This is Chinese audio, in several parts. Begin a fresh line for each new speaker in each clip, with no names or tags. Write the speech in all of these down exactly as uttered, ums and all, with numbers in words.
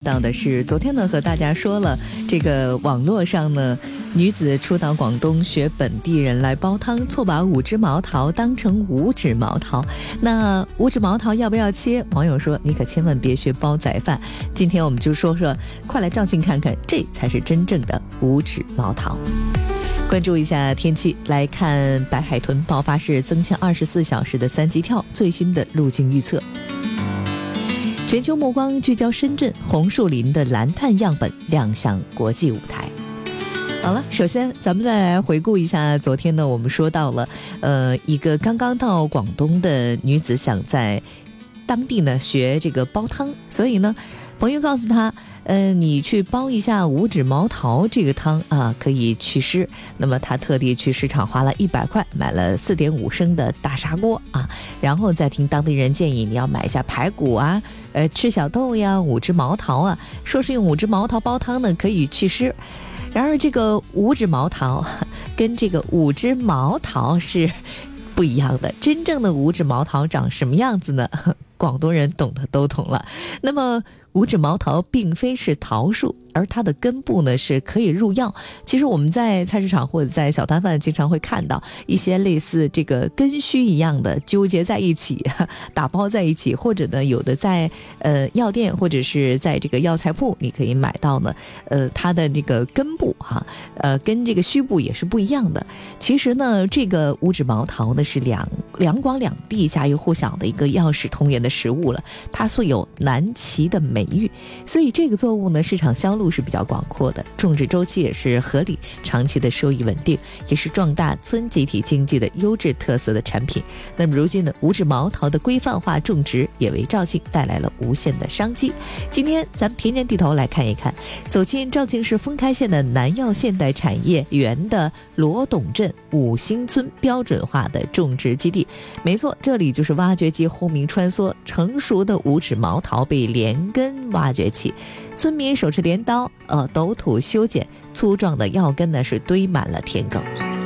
到的是，昨天呢和大家说了，这个网络上呢，女子初到广东学本地人来煲汤，错把五指毛桃当成五指毛桃。那五指毛桃要不要切？网友说你可千万别学煲仔饭。今天我们就说说，快来照镜看看，这才是真正的五指毛桃。关注一下天气，来看白海豚爆发式增强二十四小时的三级跳最新的路径预测。全球目光聚焦深圳，红树林的蓝碳样本亮相国际舞台。好了，首先咱们再来回顾一下昨天呢，我们说到了，呃，一个刚刚到广东的女子想在当地呢学这个煲汤，所以呢，朋友告诉她，呃，你去煲一下五指毛桃这个汤啊，可以祛湿。那么他特地去市场花了一百块，买了四点五升的大砂锅啊，然后再听当地人建议，你要买一下排骨啊，呃，赤小豆呀，五指毛桃啊，说是用五指毛桃煲汤呢可以祛湿。然而这个五指毛桃跟这个五只毛桃是不一样的，真正的五指毛桃长什么样子呢？广东人懂的都懂了。那么五指毛桃并非是桃树，而它的根部呢是可以入药。其实我们在菜市场或者在小摊贩经常会看到一些类似这个根须一样的纠结在一起，打包在一起，或者呢有的在呃药店或者是在这个药材铺你可以买到呢，呃它的这个根部哈，呃跟这个须部也是不一样的。其实呢这个五指毛桃呢是两两广两地家喻户晓的一个药食同源的食物了，它素有南齐的美誉，所以这个作物呢市场销路是比较广阔的，种植周期也是合理，长期的收益稳定，也是壮大村集体经济的优质特色的产品。那么如今呢，五指毛桃的规范化种植也为肇庆带来了无限的商机。今天咱们平年地头来看一看，走进肇庆市封开县的南药现代产业园的罗董镇五星村标准化的种植基地。没错，这里就是挖掘机轰鸣穿梭，成熟的五指毛桃被连根挖掘起，村民手持镰刀呃，斗土修剪，粗壮的药根呢是堆满了田埂。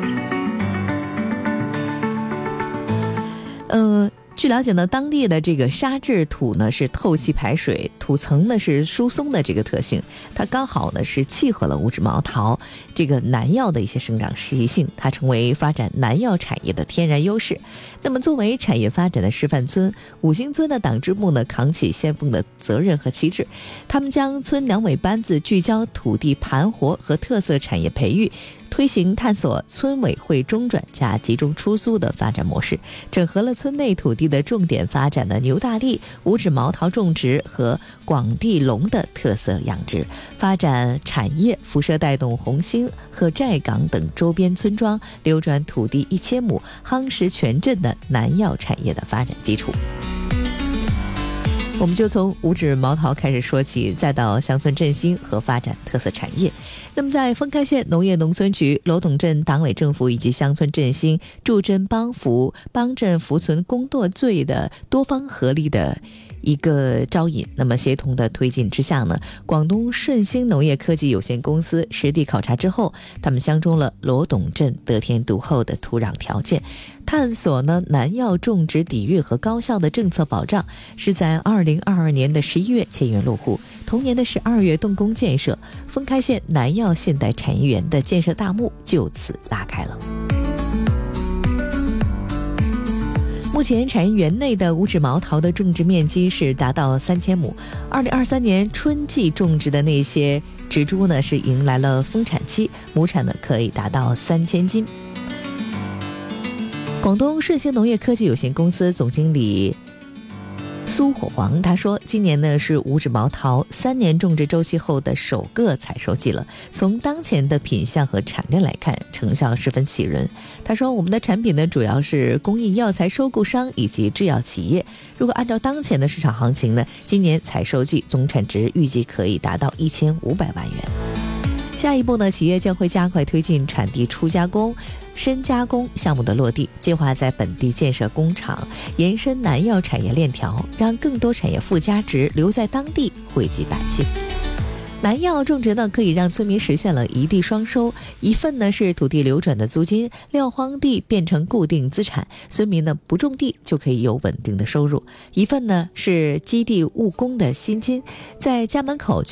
呃据了解呢，当地的这个沙质土呢是透气排水，土层呢是疏松的这个特性，它刚好呢是契合了五指毛桃这个南药的一些生长习性，它成为发展南药产业的天然优势。那么作为产业发展的示范村，五星村的党支部呢扛起先锋的责任和旗帜，他们将村两委班子聚焦土地盘活和特色产业培育，推行探索村委会中转加集中出租的发展模式，整合了村内土地的重点发展的牛大栗、五指毛桃种植和广地龙的特色养殖，发展产业辐射带动红星和寨港等周边村庄流转土地一千亩，夯实全镇的南药产业的发展基础。我们就从五指毛桃开始说起，再到乡村振兴和发展特色产业。那么在封开县农业农村局、罗董镇党委政府以及乡村振兴、驻镇帮扶、帮镇扶存工作队的多方合力的一个招引，那么协同的推进之下呢，广东顺兴农业科技有限公司实地考察之后，他们相中了罗董镇得天独厚的土壤条件，探索呢南药种植底蕴和高效的政策保障，是在二零二二年的十一月签约落户，同年的十二月动工建设，封开县南药现代产业园的建设大幕就此拉开了。目前产业园内的五指毛桃的种植面积是达到三千亩，二零二三年春季种植的那些植株呢是迎来了丰产期，亩产呢可以达到三千斤。广东顺兴农业科技有限公司总经理苏火黄他说，今年呢是五指毛桃三年种植周期后的首个采收季了，从当前的品相和产量来看，成效十分喜人。他说，我们的产品呢主要是供应药材收购商以及制药企业，如果按照当前的市场行情呢，今年采收季总产值预计可以达到一千五百万元。下一步呢，企业将会加快推进产地初加工、深加工项目的落地，计划在本地建设工厂，延伸南药产业链条，让更多产业附加值留在当地，惠及百姓。南药种植呢，可以让村民实现了一地双收，一份呢是土地流转的租金，撂荒地变成固定资产，村民呢不种地就可以有稳定的收入；一份呢是基地务工的薪金，在家门口